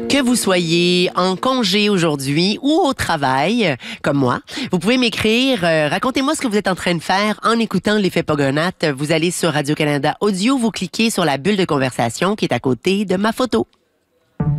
Que vous soyez en congé aujourd'hui ou au travail, comme moi, vous pouvez m'écrire. Racontez-moi ce que vous êtes en train de faire en écoutant l'effet Pogonatte. Vous allez sur Radio-Canada Audio, vous cliquez sur la bulle de conversation qui est à côté de ma photo.